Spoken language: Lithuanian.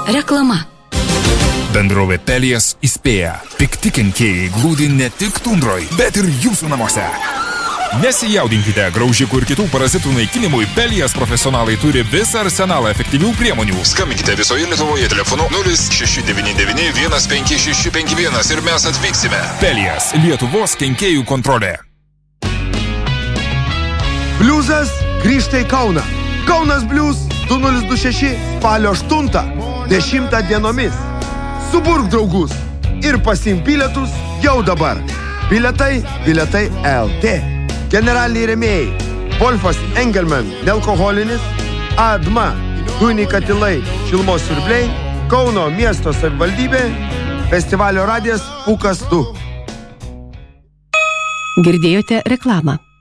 Reklama. Bendrovė Pelijas įspėja. Pikti kenkėjai glūdi ne tik tundroj, bet ir jūsų namuose. Nesijaudinkite, graužikų ir kitų parazitų naikinimui Pelijas profesionalai turi visą arsenalą efektyvių priemonių. Skambinkite visoje Lietuvoje telefonu 0699 15651 ir mes atvyksime. Pelijas – Lietuvos kenkėjų kontrolė. Bliuzas grįžta į Kauną. Kaunas Bliuz 2026 spalio 8, 10 dienomis. Suburk draugus ir pasiimk bilietus jau dabar. Bilietai LT. Generaliniai rėmėjai: Wolfas Engelman nealkoholinis, ADMA dujiniai katilai šilumos siurbliai, Kauno miesto savivaldybė, festivalio radijas Pūkas 2. Girdėjote reklamą.